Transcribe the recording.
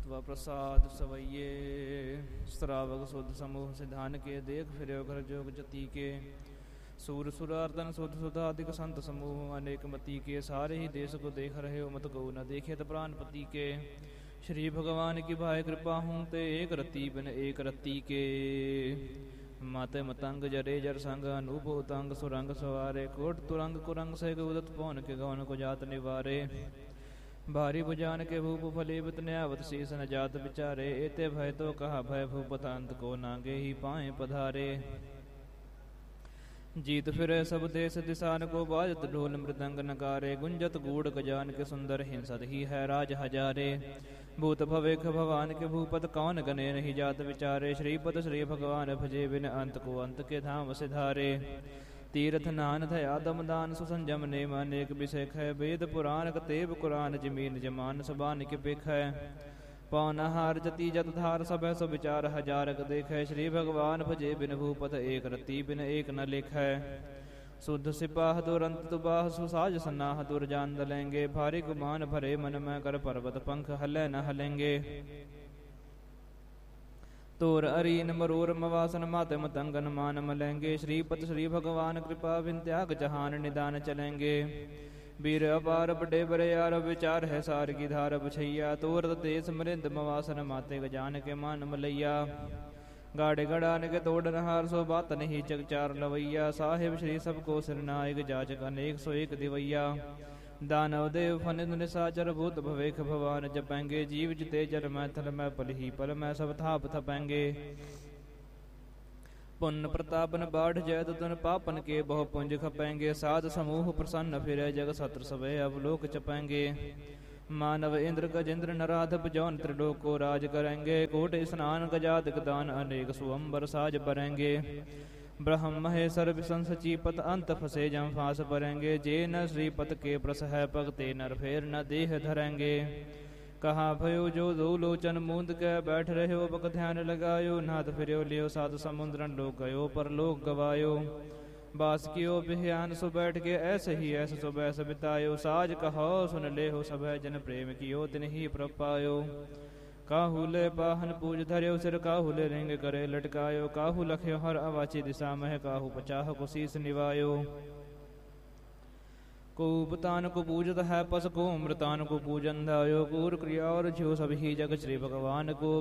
ਤਵਾ ਪ੍ਰਸਾਦ ਸਵਈਏ। ਸਰਾਵਕ ਸੁਧ ਸਮੂਹ ਸਿਧਾਨ ਕੇ ਦੇਖ ਫਿਰਿਓ ਘਰ ਜੋਗ ਜਤੀ ਕੇ। ਸੂਰ ਸੁਰਾਰਦਨ ਸੁਧ ਸੁਧਾਦਿਕ ਸੰਤ ਸਮੂਹ ਅਨੇਕ ਮਤੀ ਕੇ। ਸਾਰੇ ਹੀ ਦੇਸ ਕੋ ਦੇਖ ਰਹੇ ਹੋ ਮਤ ਕੋ ਨ ਦੇਖੇ ਤ ਪ੍ਰਾਨ ਪਤੀ ਕੇ। श्री भगवान की भाई कृपा हूँ ते एक रत्ती बिन एक रत्ती के। माते मतंग जरे जर संग अनूप उतंग सुरंग सवारे। कोट तुरंग कुरंग से उदत पौन के गौन को जात निवारे। भारी बुजान के भूप फलीबत न्यावत शीस न जात विचारे। एते भय तो कहा भय भूपत अंत को नागे ही पाए पधारे। जीत फिरे सब देश दिसान को बाजत ढोल मृदंग नगारे। गुंजत गूढ़ गजान के सुंदर हिंसत ही है राज हजारे। भूत भवेख भवान के भूपत कौन गने नहीं जात विचारे। श्रीपद श्री भगवान भजे बिन अंत को अंत के धाम सिधारे। तीर्थ नान थया दमदान सुसंजम नेम अनेक बिसेख है। वेद पुराण कतेब कुरान जमीन जमान सबान के पेख है। पौनहार जति जत धार सब सो विचार हजारक देखे। श्री भगवान भजे बिन भूपत एक रति बिन एक न लिखै। शुद्ध सिपाह दुरंत तुबाह सुसाज सन्नाह दुर्जान दलेंगे। भारी गुमान भरे मन में कर पर्वत पंख हले न हलेंगे। तोर अरीन मरोर मवासन माते मतंगन मान मलेंगे। श्रीपत श्री भगवान कृपा बिन त्याग जहान निदान चलेंगे। वीर अपार बड़े बड़े यार विचार है सार की धार बछैया। तोरत देश मरिंद मवासन माते गजान के मान मलैया। गाड़े गड़ान के तोड़ नहार सो बात नहीं चकचार लवैया। साहिब श्री सबको सिरनायक जाचक अनेक सो एक दिवैया। दानव देव फनिद निशाचर भूत भवेख भवान जपेंगे। जीव जिते जर मैं थल मैं पल ही पल मैं सब थाप थपेंगे। पुण्य प्रतापन बाढ़ जैत तुन पापन के बहु पुंज खपेंगे। साध समूह प्रसन्न फिरे जग सत्र सवे अवलोक चपेंगे। मानव इंद्र गजेंद्र नराधप जौन त्रिलोक को राज करेंगे। कोट स्नान गजादिक दान अनेक सुअंबर साज परेंगे। ब्रह्म महेश्वर विशंस चीपत अंत फसे जम फांस परेंगे। जे न श्रीपत के प्रस है पगते नर फेर न देह धरेंगे। कहा भयो जो दो लोचन मूंद के बैठ रहे हो बक ध्यान लगायो। नाथ फिर्यो लियो सात समुद्रन लोक गयो पर लोक गवायो। बास कियो बिहान सो बैठ के ऐसे ही ऐसे सो बैस बितायो। साज कहो सुन ले हो सब जन प्रेम कियो तिन ही प्रपायो। काहुले पाहन पूज धर्यो सिर काहुले रिंग करे लटकायो। काहू लख्यो हर अवाची दिशा मह काहू पचाह को शीस निवायो। को उपतान को पूजत है पस को मृतान को पूजन धायो। कूर क्रिया और ज्यो सब ही जग श्री भगवान को